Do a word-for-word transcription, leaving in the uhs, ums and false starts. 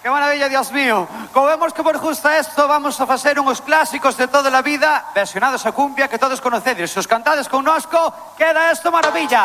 Que maravilla, Dios mío. Como vemos que por justo esto vamos a facer uns clásicos de toda a vida versionados a cumbia que todos conocedes. Se os cantades con nosco, queda esto maravilla.